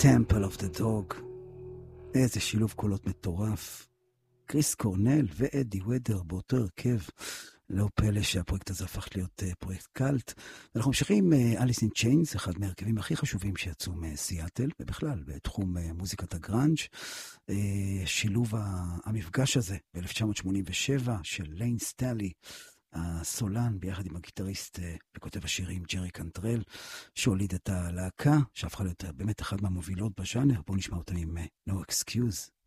Temple of the Dog. איזה שילוב קולות מטורף. קריס קורנל ואדי ודר באותו הרכב. לא פלא שהפרויקט הזה הפך להיות פרויקט קלט. אנחנו ממשיכים עם אליס אין צ'יינס, אחד מהרכבים הכי חשובים שיצאו מסיאטל, ובכלל בתחום מוזיקת הגראנג'. שילוב המפגש הזה ב-1987 של ליין סטאלי, הסולן ביחד עם הגיטריסט וכותב השירים ג'רי קנטרל, שהוליד את הלהקה, שהפכה להיות באמת אחד מהמובילות בז'אנר. בואו נשמע אותם עם No Excuse.